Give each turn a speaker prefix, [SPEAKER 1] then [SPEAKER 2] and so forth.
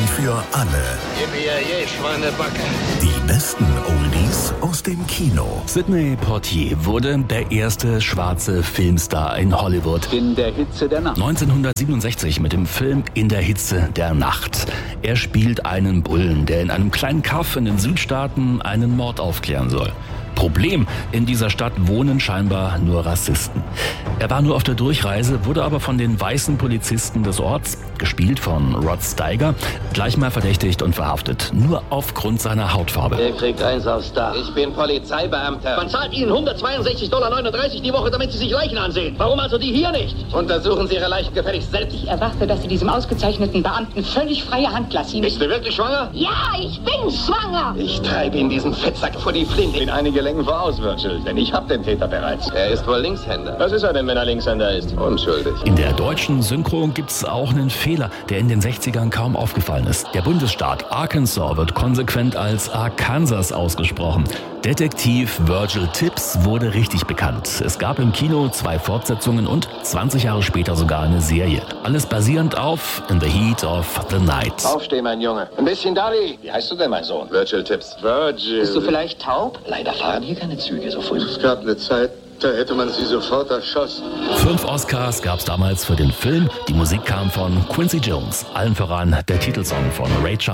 [SPEAKER 1] für alle.
[SPEAKER 2] Gib mir je Schweinebacke.
[SPEAKER 1] Die besten Oldies aus dem Kino.
[SPEAKER 3] Sidney Poitier wurde der erste schwarze Filmstar in Hollywood.
[SPEAKER 4] In der Hitze der Nacht.
[SPEAKER 3] 1967 mit dem Film In der Hitze der Nacht. Er spielt einen Bullen, der in einem kleinen Kaff in den Südstaaten einen Mord aufklären soll. Problem, in dieser Stadt wohnen scheinbar nur Rassisten. Er war nur auf der Durchreise, wurde aber von den weißen Polizisten des Orts, gespielt von Rod Steiger, gleich mal verdächtigt und verhaftet. Nur aufgrund seiner Hautfarbe.
[SPEAKER 2] Der kriegt eins aufs Dach. Ich bin Polizeibeamter.
[SPEAKER 5] Man zahlt Ihnen $162,39 die Woche, damit Sie sich Leichen ansehen. Warum also die hier nicht?
[SPEAKER 2] Untersuchen Sie Ihre Leichen gefälligst selbst.
[SPEAKER 6] Ich erwarte, dass Sie diesem ausgezeichneten Beamten völlig freie Hand lassen.
[SPEAKER 5] Bist du wirklich schwanger?
[SPEAKER 6] Ja, ich bin schwanger!
[SPEAKER 2] Ich treibe Ihnen diesen Fettsack vor die Flinte.
[SPEAKER 5] In einige Längen voraus, Virgil, denn ich hab den Täter bereits.
[SPEAKER 2] Er ist wohl Linkshänder.
[SPEAKER 5] Was ist er denn, wenn er Linkshänder ist?
[SPEAKER 2] Unschuldig.
[SPEAKER 3] In der deutschen Synchro gibt's auch einen Fehler, der in den 60ern kaum aufgefallen ist. Der Bundesstaat Arkansas wird konsequent als Arkansas ausgesprochen. Detektiv Virgil Tibbs wurde richtig bekannt. Es gab im Kino 2 Fortsetzungen und 20 Jahre später sogar eine Serie. Alles basierend auf In the Heat of the Night.
[SPEAKER 2] Aufsteh, mein Junge. Ein bisschen Daddy. Wie heißt du denn, mein Sohn? Virgil Tibbs.
[SPEAKER 5] Virgil.
[SPEAKER 6] Bist du vielleicht taub?
[SPEAKER 2] Leider fahren hier keine Züge so früh.
[SPEAKER 7] Es gab eine Zeit, da hätte man sie sofort erschossen.
[SPEAKER 3] 5 Oscars gab's damals für den Film. Die Musik kam von Quincy Jones. Allen voran der Titelsong von Ray Charles.